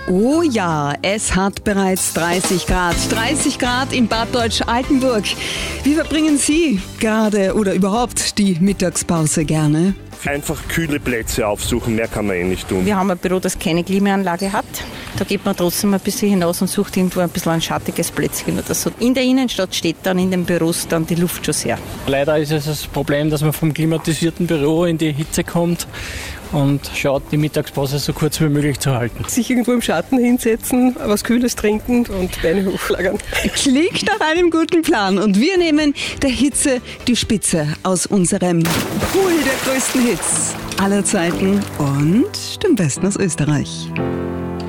Oh ja, es hat bereits 30 Grad. 30 Grad in Bad Deutsch-Altenburg. Wie verbringen Sie gerade oder überhaupt die Mittagspause gerne? Einfach kühle Plätze aufsuchen, mehr kann man nicht tun. Wir haben ein Büro, das keine Klimaanlage hat. Da geht man trotzdem ein bisschen hinaus und sucht irgendwo ein bisschen ein schattiges Plätzchen oder so. In der Innenstadt steht dann in den Büros dann die Luft schon sehr. Leider ist es das Problem, dass man vom klimatisierten Büro in die Hitze kommt und schaut, die Mittagspause so kurz wie möglich zu halten. Sich irgendwo im Schatten hinsetzen, was Kühles trinken und Beine hochlagern. Klingt nach einem guten Plan. Und wir nehmen der Hitze die Spitze aus unserem Pool der größten Hits aller Zeiten und dem Besten aus Österreich.